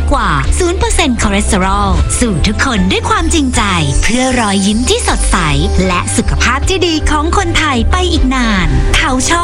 กว่า 0% คอเลสเตอรอลสู่ทุกคนด้วยความจริงใจเพื่อรอยยิ้มที่สดใสและสุขภาพที่ดีของคนไทยไปอีกนานเขาชอบ